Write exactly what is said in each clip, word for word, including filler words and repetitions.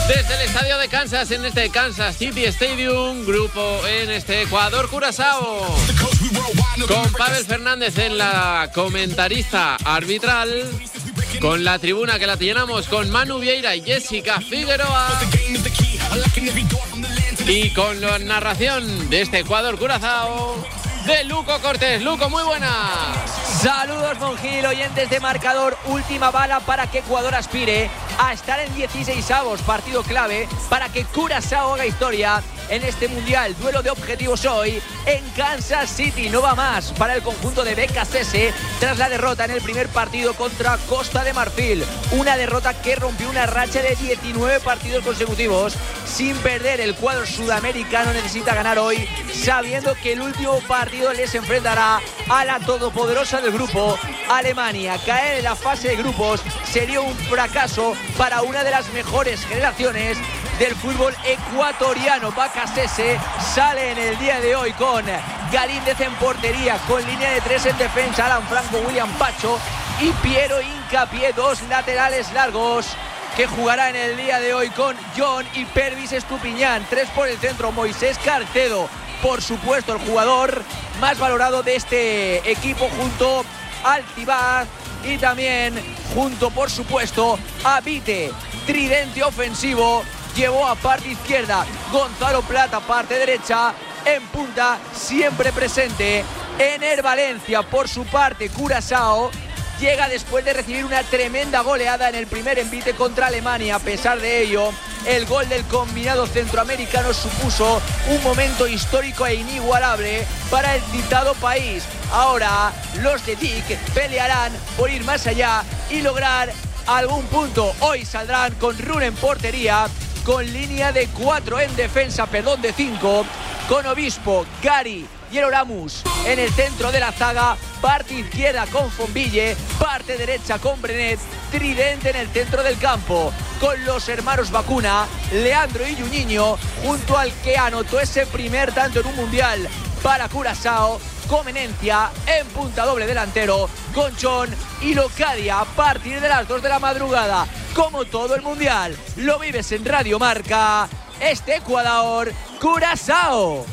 Desde el estadio de Kansas, en este Kansas City Stadium, grupo en este Ecuador, Curazao, con Pavel Fernández en la comentarista arbitral, con la tribuna que la llenamos con Manu Vieira y Jessica Figueroa, y con la narración de este Ecuador, Curazao, de Luco Cortés. Luco, muy buenas. Saludos, Monjil, oyentes de Marcador. Última bala para que Ecuador aspire a estar en dieciseisavos, partido clave para que Curazao haga historia en este mundial. Duelo de objetivos hoy en Kansas City. No va más para el conjunto de B K C S tras la derrota en el primer partido contra Costa de Marfil. Una derrota que rompió una racha de diecinueve partidos consecutivos sin perder. El cuadro sudamericano necesita ganar hoy, sabiendo que el último partido les enfrentará a la todopoderosa del grupo, Alemania. Caer en la fase de grupos sería un fracaso para una de las mejores generaciones del fútbol ecuatoriano. B K C S sale en el día de hoy con Galíndez en portería, con línea de tres en defensa, Alan Franco, William Pacho y Piero Hincapié, dos laterales largos que jugará en el día de hoy con John y Pervis Estupiñán. Tres por el centro, Moisés Carcedo, por supuesto el jugador más valorado de este equipo, junto al Tibás y también junto, por supuesto, a Vite. Tridente ofensivo llevó a parte izquierda Gonzalo Plata, parte derecha, en punta siempre presente Ener Valencia. Por su parte, Curazao llega después de recibir una tremenda goleada en el primer envite contra Alemania. A pesar de ello, el gol del combinado centroamericano supuso un momento histórico e inigualable para el citado país. Ahora los de Dick pelearán por ir más allá y lograr algún punto. Hoy saldrán con Run en portería, con línea de cuatro en defensa, perdón, de cinco, con Obispo, Gary y Eloramus en el centro de la zaga, parte izquierda con Fonville, parte derecha con Brenet, tridente en el centro del campo, con los hermanos Vacuna, Leandro y Juninho, junto al que anotó ese primer tanto en un mundial para Curazao, Comenencia en punta, doble delantero, Conchón y Locadia a partir de las dos de la madrugada. Como todo el mundial, lo vives en Radio Marca, este Ecuador, Curazao.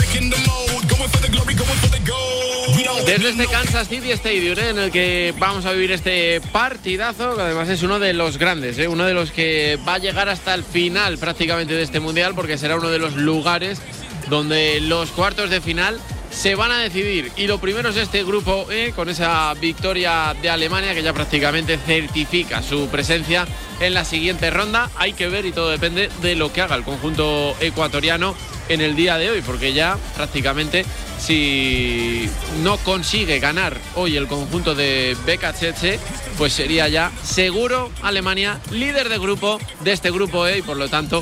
Desde este Kansas City Stadium, ¿eh? en el que vamos a vivir este partidazo, que además es uno de los grandes, ¿eh? uno de los que va a llegar hasta el final prácticamente de este mundial, porque será uno de los lugares donde los cuartos de final se van a decidir. Y lo primero es este grupo E, con esa victoria de Alemania que ya prácticamente certifica su presencia en la siguiente ronda. Hay que ver, y todo depende de lo que haga el conjunto ecuatoriano en el día de hoy, porque ya prácticamente, si no consigue ganar hoy el conjunto de B K C S, pues sería ya seguro Alemania líder de grupo de este grupo E, y por lo tanto